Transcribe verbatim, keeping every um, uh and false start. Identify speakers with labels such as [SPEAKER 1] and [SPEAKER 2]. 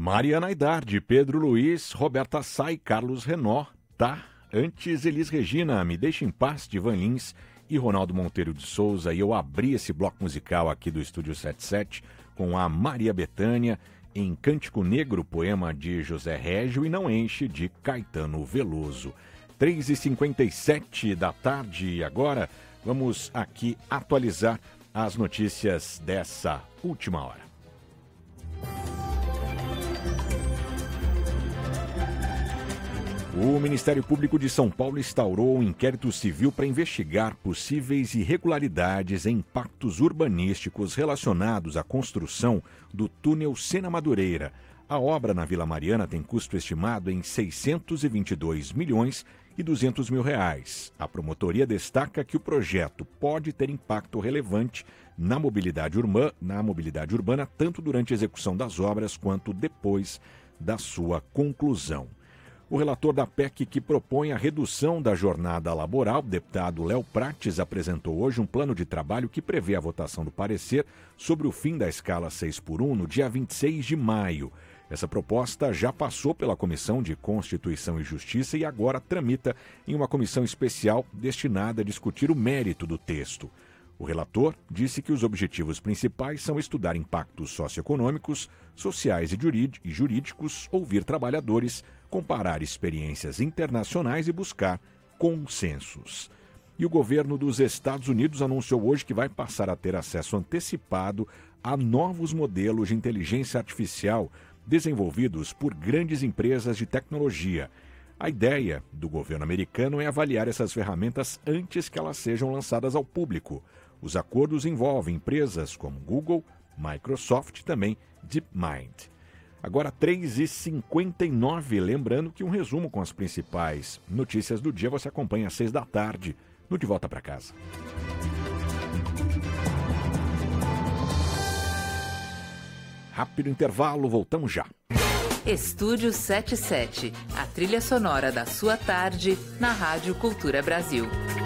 [SPEAKER 1] Mariana Aidar, Pedro Luiz, Roberta Sá e Carlos Renó, tá? Antes, Elis Regina, Me Deixa em Paz, de Van Lins e Ronaldo Monteiro de Souza. E eu abri esse bloco musical aqui do Estúdio setenta e sete com a Maria Bethânia, em Cântico Negro, poema de José Régio, e Não Enche, de Caetano Veloso. três e cinquenta e sete da tarde e agora vamos aqui atualizar as notícias dessa última hora. O Ministério Público de São Paulo instaurou um inquérito civil para investigar possíveis irregularidades e impactos urbanísticos relacionados à construção do túnel Sena Madureira. A obra na Vila Mariana tem custo estimado em seiscentos e vinte e dois milhões e duzentos mil reais. A promotoria destaca que o projeto pode ter impacto relevante na mobilidade urbana, na mobilidade urbana tanto durante a execução das obras quanto depois da sua conclusão. O relator da P E C que propõe a redução da jornada laboral, deputado Léo Prates, apresentou hoje um plano de trabalho que prevê a votação do parecer sobre o fim da escala seis por um no dia vinte e seis de maio. Essa proposta já passou pela Comissão de Constituição e Justiça e agora tramita em uma comissão especial destinada a discutir o mérito do texto. O relator disse que os objetivos principais são estudar impactos socioeconômicos, sociais e jurídicos, ouvir trabalhadores, comparar experiências internacionais e buscar consensos. E o governo dos Estados Unidos anunciou hoje que vai passar a ter acesso antecipado a novos modelos de inteligência artificial desenvolvidos por grandes empresas de tecnologia. A ideia do governo americano é avaliar essas ferramentas antes que elas sejam lançadas ao público. Os acordos envolvem empresas como Google, Microsoft e também DeepMind. Agora, três e cinquenta e nove, lembrando que um resumo com as principais notícias do dia você acompanha às seis da tarde no De Volta para Casa. Rápido intervalo, voltamos já.
[SPEAKER 2] Estúdio setenta e sete, a trilha sonora da sua tarde na Rádio Cultura Brasil.